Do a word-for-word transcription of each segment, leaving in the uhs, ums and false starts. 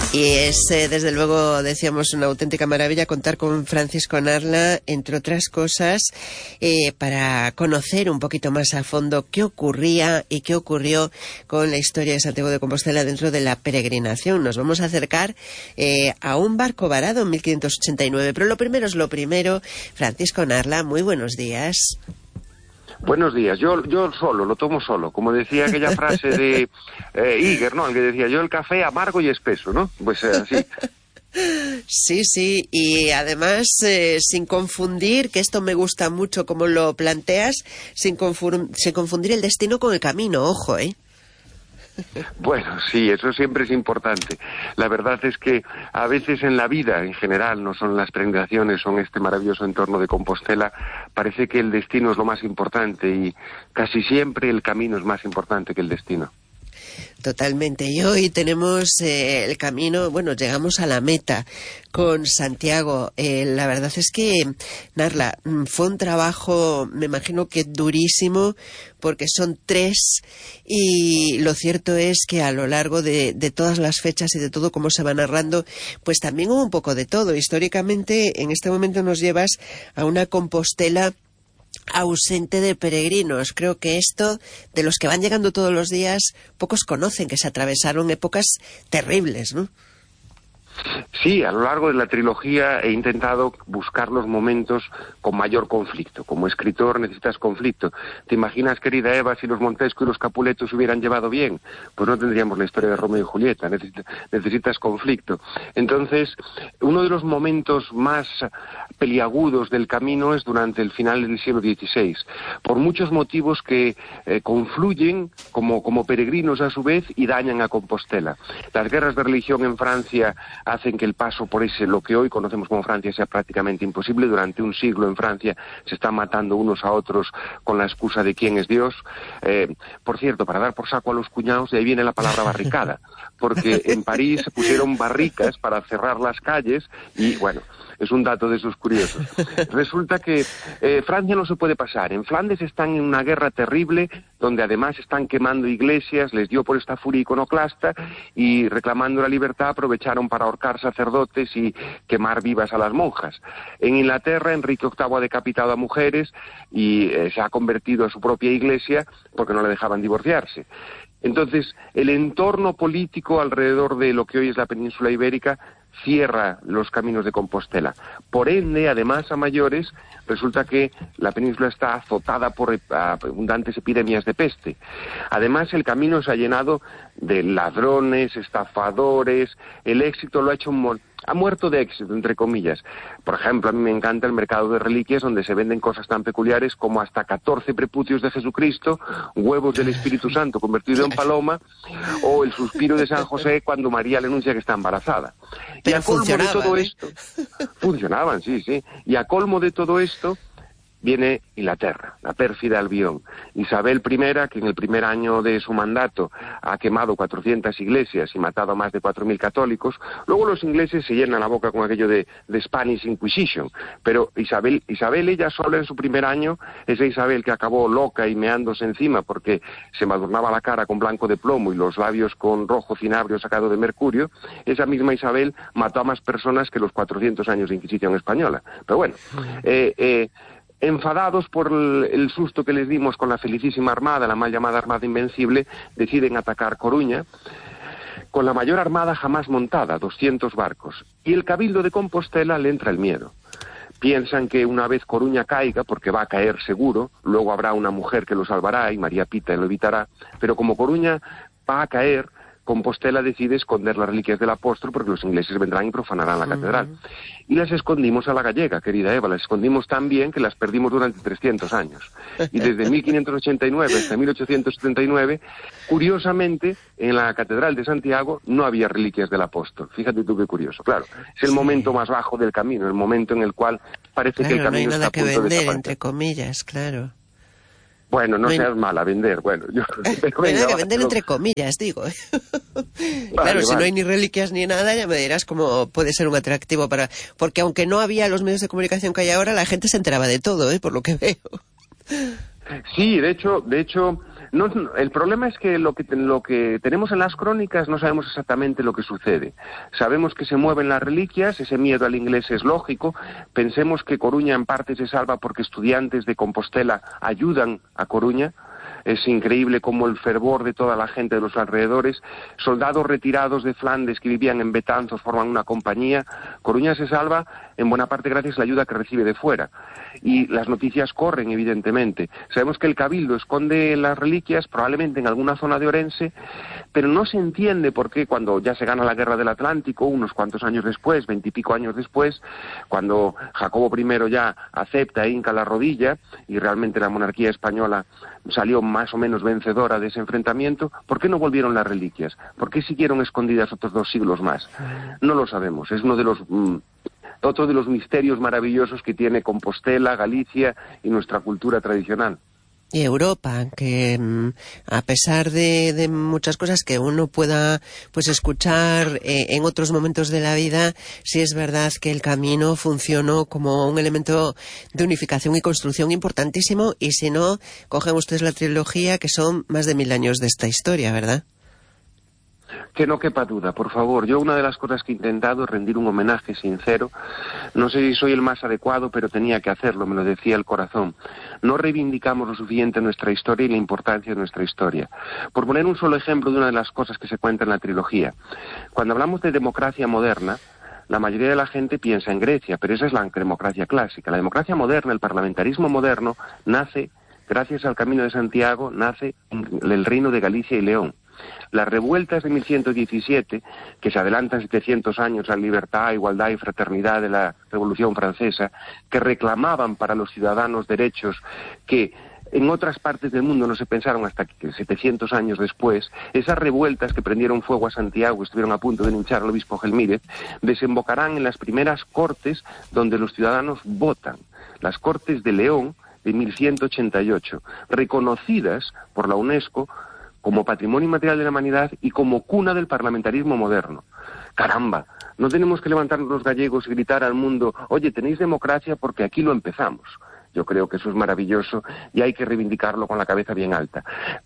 Y es, eh, desde luego, decíamos, una auténtica maravilla contar con Francisco Narla, entre otras cosas, eh, para conocer un poquito más a fondo qué ocurría y qué ocurrió con la historia de Santiago de Compostela dentro de la peregrinación. Nos vamos a acercar eh, a un barco varado en mil quinientos ochenta y nueve, pero lo primero es lo primero. Francisco Narla, muy buenos días. Buenos días. Yo yo solo, lo tomo solo. Como decía aquella frase de eh, Iger, ¿no? El que decía, yo el café amargo y espeso, ¿no? Pues eh, así. Sí, sí, y además eh, sin confundir, que esto me gusta mucho como lo planteas, sin, confur- sin confundir el destino con el camino, ojo, ¿eh? Bueno, sí, eso siempre es importante. La verdad es que a veces en la vida, en general, no son las peregrinaciones, son este maravilloso entorno de Compostela, parece que el destino es lo más importante y casi siempre el camino es más importante que el destino. Totalmente. Y hoy tenemos eh, el camino, bueno, llegamos a la meta con Santiago. Eh, la verdad es que, Narla, fue un trabajo, me imagino que durísimo, porque son tres, y lo cierto es que a lo largo de, de todas las fechas y de todo cómo se va narrando, pues también hubo un poco de todo. Históricamente, en este momento nos llevas a una Compostela ausente de peregrinos. Creo que esto, de los que van llegando todos los días, pocos conocen que se atravesaron épocas terribles, ¿no? Sí, a lo largo de la trilogía he intentado buscar los momentos con mayor conflicto. Como escritor necesitas conflicto. ¿Te imaginas, querida Eva, si los Montesco y los Capuleto se hubieran llevado bien? Pues no tendríamos la historia de Romeo y Julieta. Necesitas, necesitas conflicto. Entonces, uno de los momentos más peliagudos del camino es durante el final del siglo dieciséis, por muchos motivos que eh, confluyen como, como peregrinos a su vez y dañan a Compostela. Las guerras de religión en Francia hacen que el paso por ese, lo que hoy conocemos como Francia, sea prácticamente imposible. Durante un siglo en Francia se están matando unos a otros con la excusa de quién es Dios. Eh, por cierto, para dar por saco a los cuñados, de ahí viene la palabra barricada, porque en París se pusieron barricas para cerrar las calles y, bueno, es un dato de esos curiosos. Resulta que eh, Francia no se puede pasar. En Flandes están en una guerra terrible, donde además están quemando iglesias, les dio por esta furia iconoclasta, y reclamando la libertad aprovecharon para ahorcar sacerdotes y quemar vivas a las monjas. En Inglaterra, Enrique octavo ha decapitado a mujeres y eh, se ha convertido a su propia iglesia porque no le dejaban divorciarse. Entonces, el entorno político alrededor de lo que hoy es la península ibérica cierra los caminos de Compostela. Por ende, además, a mayores, resulta que la península está azotada por abundantes epidemias de peste. Además, el camino se ha llenado de ladrones, estafadores. El éxito lo ha hecho un mon- ha muerto de éxito, entre comillas. Por ejemplo, a mí me encanta el mercado de reliquias, donde se venden cosas tan peculiares como hasta catorce prepucios de Jesucristo, huevos del Espíritu Santo convertido en paloma, o el suspiro de San José cuando María le anuncia que está embarazada. Pero y a colmo de todo ¿eh? esto, funcionaban, sí, sí, y a colmo de todo esto, viene Inglaterra, la pérfida Albión. Isabel primera, que en el primer año de su mandato ha quemado cuatrocientas iglesias y matado a más de cuatro mil católicos. Luego los ingleses se llenan la boca con aquello de, de Spanish Inquisition. Pero Isabel, Isabel, ella sola en su primer año, esa Isabel que acabó loca y meándose encima porque se madurnaba la cara con blanco de plomo y los labios con rojo cinabrio sacado de mercurio, esa misma Isabel mató a más personas que los cuatrocientos años de Inquisición española. Pero bueno, eh... eh enfadados por el, el susto que les dimos con la felicísima Armada, la mal llamada Armada Invencible, deciden atacar Coruña con la mayor armada jamás montada, doscientos barcos. Y el Cabildo de Compostela le entra el miedo. Piensan que una vez Coruña caiga, porque va a caer seguro, luego habrá una mujer que lo salvará y María Pita lo evitará, pero como Coruña va a caer, Compostela decide esconder las reliquias del apóstol porque los ingleses vendrán y profanarán la catedral. Uh-huh. Y las escondimos a la gallega, querida Eva, las escondimos tan bien que las perdimos durante trescientos años. Y desde mil quinientos ochenta y nueve hasta mil ochocientos setenta y nueve, curiosamente, en la catedral de Santiago no había reliquias del apóstol. Fíjate tú qué curioso. Claro, es el sí. momento más bajo del camino, el momento en el cual parece claro, que el camino no hay nada está a punto que vender, de desaparecer. entre comillas, claro. Bueno, no, no seas hay... mala, vender, bueno. Yo, pero venga, que vender no. entre comillas, digo. Vale, claro, vale. Si no hay ni reliquias ni nada, ya me dirás cómo puede ser un atractivo para... Porque aunque no había los medios de comunicación que hay ahora, la gente se enteraba de todo, ¿eh? Por lo que veo. Sí, de hecho, de hecho, no, el problema es que lo que lo que tenemos en las crónicas no sabemos exactamente lo que sucede. Sabemos que se mueven las reliquias, ese miedo al inglés es lógico. Pensemos que Coruña en parte se salva porque estudiantes de Compostela ayudan a Coruña. Es increíble cómo el fervor de toda la gente de los alrededores, soldados retirados de Flandes que vivían en Betanzos forman una compañía. Coruña se salva en buena parte gracias a la ayuda que recibe de fuera. Y las noticias corren, evidentemente. Sabemos que el Cabildo esconde las reliquias, probablemente en alguna zona de Orense, pero no se entiende por qué cuando ya se gana la Guerra del Atlántico, unos cuantos años después, veintipico años después, cuando Jacobo primero ya acepta e hinca la rodilla, y realmente la monarquía española salió más o menos vencedora de ese enfrentamiento, ¿por qué no volvieron las reliquias? ¿Por qué siguieron escondidas otros dos siglos más? No lo sabemos, es uno de los... Mmm, otro de los misterios maravillosos que tiene Compostela, Galicia y nuestra cultura tradicional. Y Europa, que a pesar de, de muchas cosas que uno pueda pues escuchar eh, en otros momentos de la vida, sí es verdad que el camino funcionó como un elemento de unificación y construcción importantísimo, y si no, cogen ustedes la trilogía, que son más de mil años de esta historia, ¿verdad? Que no quepa duda, por favor. Yo una de las cosas que he intentado es rendir un homenaje sincero. No sé si soy el más adecuado, pero tenía que hacerlo, me lo decía el corazón. No reivindicamos lo suficiente nuestra historia y la importancia de nuestra historia. Por poner un solo ejemplo de una de las cosas que se cuenta en la trilogía. Cuando hablamos de democracia moderna, la mayoría de la gente piensa en Grecia, pero esa es la democracia clásica. La democracia moderna, el parlamentarismo moderno, nace, gracias al Camino de Santiago, nace en el reino de Galicia y León. Las revueltas de mil ciento diecisiete, que se adelantan setecientos años a la libertad, igualdad y fraternidad de la Revolución Francesa, que reclamaban para los ciudadanos derechos que en otras partes del mundo no se pensaron hasta que setecientos años después, esas revueltas que prendieron fuego a Santiago, estuvieron a punto de linchar al obispo Gelmírez, desembocarán en las primeras cortes donde los ciudadanos votan, las Cortes de León de mil ciento ochenta y ocho, reconocidas por la UNESCO como patrimonio inmaterial de la humanidad y como cuna del parlamentarismo moderno. Caramba, no tenemos que levantarnos los gallegos y gritar al mundo, oye, tenéis democracia porque aquí lo empezamos. Yo creo que eso es maravilloso y hay que reivindicarlo con la cabeza bien alta.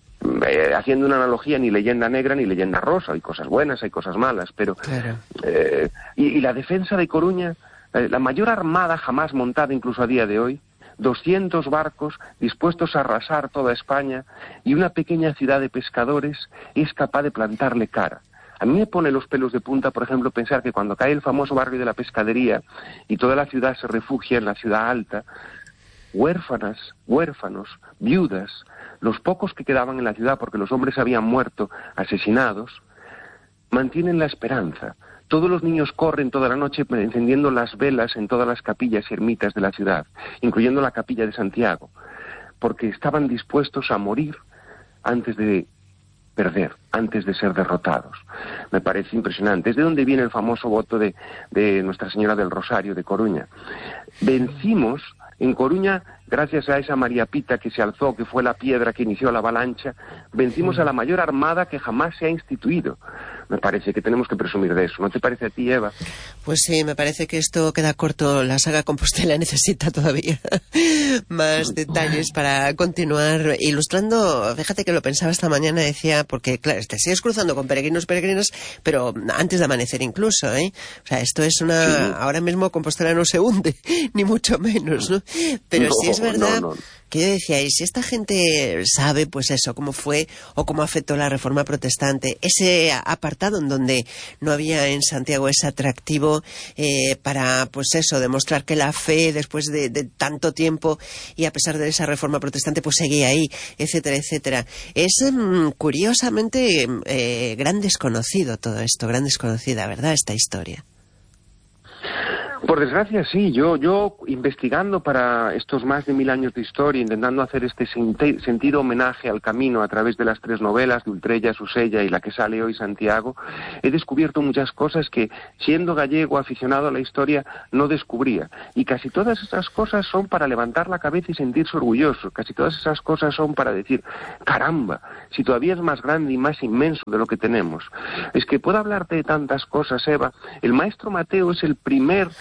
Eh, haciendo una analogía, ni leyenda negra ni leyenda rosa, hay cosas buenas, hay cosas malas, pero... Claro. Eh, y, y la defensa de Coruña, eh, la mayor armada jamás montada incluso a día de hoy, doscientos barcos dispuestos a arrasar toda España y una pequeña ciudad de pescadores es capaz de plantarle cara. A mí me pone los pelos de punta, por ejemplo, pensar que cuando cae el famoso barrio de la Pescadería y toda la ciudad se refugia en la ciudad alta, huérfanas, huérfanos, viudas, los pocos que quedaban en la ciudad porque los hombres habían muerto asesinados, mantienen la esperanza. Todos los niños corren toda la noche encendiendo las velas en todas las capillas y ermitas de la ciudad, incluyendo la capilla de Santiago, porque estaban dispuestos a morir antes de perder, antes de ser derrotados. Me parece impresionante. Es de donde viene el famoso voto de, de Nuestra Señora del Rosario de Coruña. Vencimos en Coruña, gracias a esa María Pita que se alzó, que fue la piedra que inició la avalancha, vencimos a la mayor armada que jamás se ha instituido. Me parece que tenemos que presumir de eso. ¿No te parece a ti, Eva? Pues sí, me parece que esto queda corto. La saga Compostela necesita todavía más detalles para continuar ilustrando. Fíjate que lo pensaba esta mañana, decía, porque claro, te sigues cruzando con peregrinos, peregrinas, pero antes de amanecer incluso, ¿eh? O sea, esto es una... Sí. Ahora mismo Compostela no se hunde, ni mucho menos, ¿no? Pero no, sí es verdad... No, no. Que yo decía, y si esta gente sabe, pues eso, cómo fue o cómo afectó la Reforma Protestante, ese apartado en donde no había en Santiago ese atractivo eh, para, pues eso, demostrar que la fe, después de, de tanto tiempo y a pesar de esa Reforma Protestante, pues seguía ahí, etcétera, etcétera. Es mm, curiosamente eh, gran desconocido todo esto, gran desconocida, ¿verdad?, esta historia. Por desgracia, sí. Yo, yo investigando para estos más de mil años de historia, intentando hacer este sentido homenaje al camino a través de las tres novelas de Ultrella, Susella y la que sale hoy, Santiago, he descubierto muchas cosas que, siendo gallego aficionado a la historia, no descubría. Y casi todas esas cosas son para levantar la cabeza y sentirse orgulloso. Casi todas esas cosas son para decir, caramba, si todavía es más grande y más inmenso de lo que tenemos. Es que puedo hablarte de tantas cosas, Eva. El maestro Mateo es el primer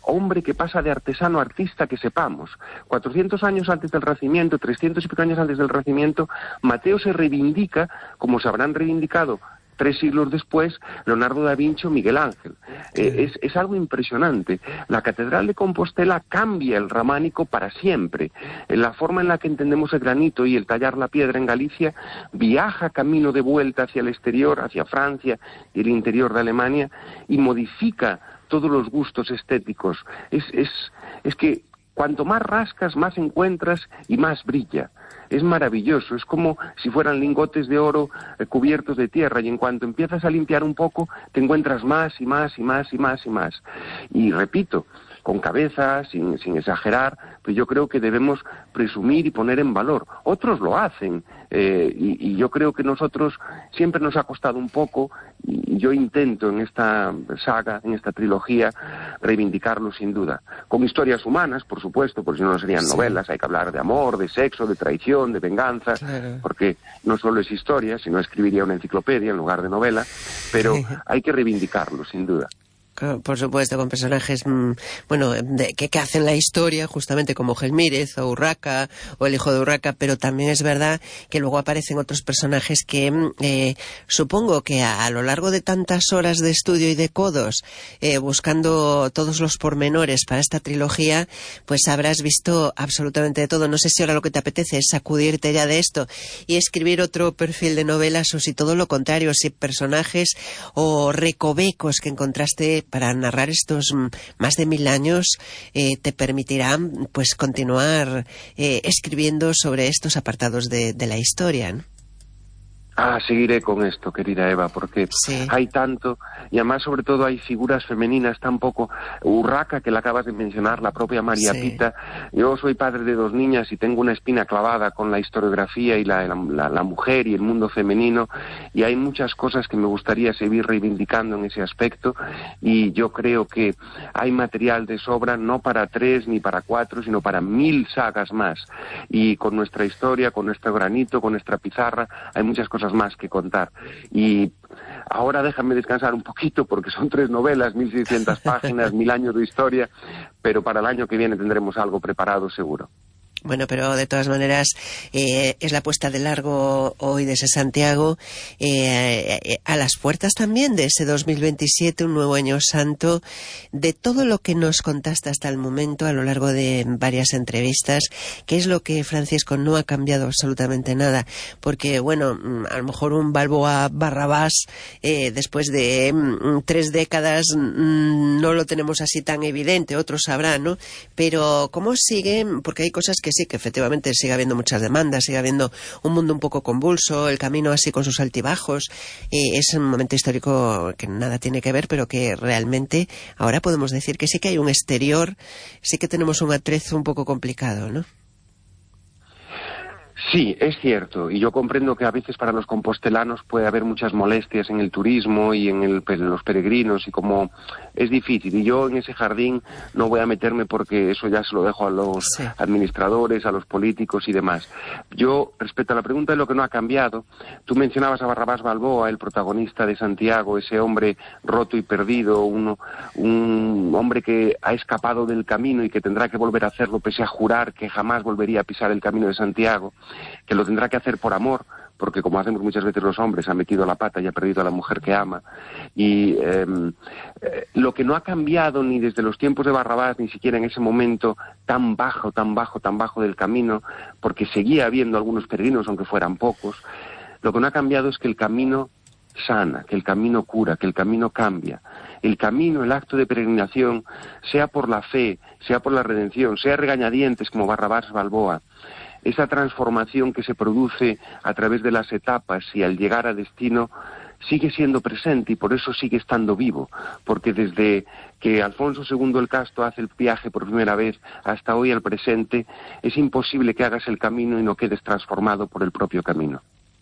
hombre que pasa de artesano a artista que sepamos. cuatrocientos años antes del Renacimiento, trescientos y pico años antes del Renacimiento, Mateo se reivindica como se habrán reivindicado tres siglos después Leonardo da Vinci o Miguel Ángel. Eh, es, es algo impresionante. La Catedral de Compostela cambia el románico para siempre. En la forma en la que entendemos el granito y el tallar la piedra en Galicia viaja camino de vuelta hacia el exterior, hacia Francia y el interior de Alemania, y modifica todos los gustos estéticos. Es, es, es que cuanto más rascas, más encuentras y más brilla. Es maravilloso, es como si fueran lingotes de oro eh, cubiertos de tierra, y en cuanto empiezas a limpiar un poco, te encuentras más y más y más y más y más. Y repito, con cabeza, sin, sin exagerar, pues yo creo que debemos presumir y poner en valor. Otros lo hacen, eh, y, y yo creo que nosotros siempre nos ha costado un poco, y yo intento en esta saga, en esta trilogía, reivindicarlo sin duda. Con historias humanas, por supuesto, porque si no, no serían sí. novelas. Hay que hablar de amor, de sexo, de traición, de venganza, claro. Porque no solo es historia, sino escribiría una enciclopedia en lugar de novela, pero hay que reivindicarlo sin duda. Por supuesto, con personajes, bueno, de, que, que hacen la historia, justamente como Gelmírez o Urraca o el hijo de Urraca, pero también es verdad que luego aparecen otros personajes que eh, supongo que a, a lo largo de tantas horas de estudio y de codos, eh, buscando todos los pormenores para esta trilogía, pues habrás visto absolutamente de todo. No sé si ahora lo que te apetece es sacudirte ya de esto y escribir otro perfil de novelas, o si todo lo contrario, si personajes o recovecos que encontraste para narrar estos más de mil años eh, te permitirán pues continuar eh, escribiendo sobre estos apartados de, de la historia, ¿no? Ah, seguiré con esto, querida Eva, porque sí. hay tanto, y además sobre todo hay figuras femeninas tan poco. Urraca, que la acabas de mencionar, la propia María sí. Pita. Yo soy padre de dos niñas y tengo una espina clavada con la historiografía y la, la, la mujer y el mundo femenino, y hay muchas cosas que me gustaría seguir reivindicando en ese aspecto, y yo creo que hay material de sobra, no para tres ni para cuatro, sino para mil sagas más, y con nuestra historia, con nuestro granito, con nuestra pizarra, hay muchas cosas más que contar. Y ahora déjame descansar un poquito, porque son tres novelas, mil seiscientas páginas, mil años de historia, pero para el año que viene tendremos algo preparado seguro. Bueno, pero de todas maneras eh, es la puesta de largo hoy de ese Santiago, eh, eh, a las puertas también de ese dos mil veintisiete, un nuevo año santo. De todo lo que nos contaste hasta el momento a lo largo de varias entrevistas, ¿qué es lo que, Francisco, no ha cambiado absolutamente nada? Porque, bueno, a lo mejor un Balboa Barrabás eh, después de mm, tres décadas mm, no lo tenemos así tan evidente, otros sabrán, ¿no? Pero ¿cómo sigue? Porque hay cosas que sí, que efectivamente sigue habiendo muchas demandas, sigue habiendo un mundo un poco convulso, el camino así con sus altibajos, eh, es un momento histórico que nada tiene que ver, pero que realmente ahora podemos decir que sí que hay un exterior, sí que tenemos un atrezo un poco complicado, ¿no? Sí, es cierto, y yo comprendo que a veces para los compostelanos puede haber muchas molestias en el turismo y en, el, en los peregrinos, y como es difícil, y yo en ese jardín no voy a meterme porque eso ya se lo dejo a los sí. administradores, a los políticos y demás. Yo, respecto a la pregunta de lo que no ha cambiado, tú mencionabas a Barrabás Balboa, el protagonista de Santiago, ese hombre roto y perdido, uno, un hombre que ha escapado del camino y que tendrá que volver a hacerlo pese a jurar que jamás volvería a pisar el camino de Santiago, que lo tendrá que hacer por amor, porque como hacemos muchas veces los hombres, ha metido la pata y ha perdido a la mujer que ama. Y eh, eh, lo que no ha cambiado ni desde los tiempos de Barrabás, ni siquiera en ese momento tan bajo, tan bajo, tan bajo del camino, porque seguía habiendo algunos peregrinos, aunque fueran pocos, lo que no ha cambiado es que el camino sana, que el camino cura, que el camino cambia. El camino, el acto de peregrinación, sea por la fe, sea por la redención, sea regañadientes como Barrabás Balboa, esa transformación que se produce a través de las etapas y al llegar a destino sigue siendo presente, y por eso sigue estando vivo, porque desde que Alfonso segundo el Casto hace el viaje por primera vez hasta hoy al presente, es imposible que hagas el camino y no quedes transformado por el propio camino.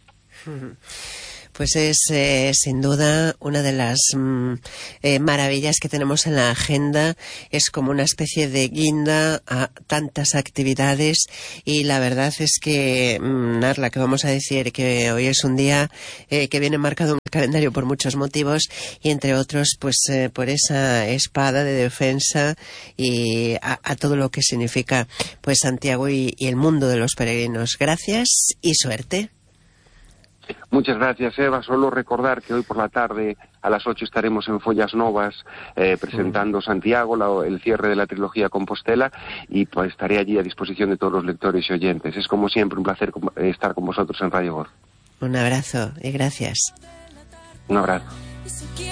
Pues es eh, sin duda una de las mm, eh, maravillas que tenemos en la agenda. Es como una especie de guinda a tantas actividades, y la verdad es que, mm, Narla, que vamos a decir que hoy es un día eh, que viene marcado calendario por muchos motivos y entre otros pues eh, por esa espada de defensa y a, a todo lo que significa pues Santiago y, y el mundo de los peregrinos. Gracias y suerte. Muchas gracias, Eva. Solo recordar que hoy por la tarde a las ocho estaremos en Follas Novas eh, presentando Santiago, la, el cierre de la trilogía Compostela, y pues estaré allí a disposición de todos los lectores y oyentes. Es como siempre un placer estar con vosotros en Radio Voz. Un abrazo y gracias. Un abrazo.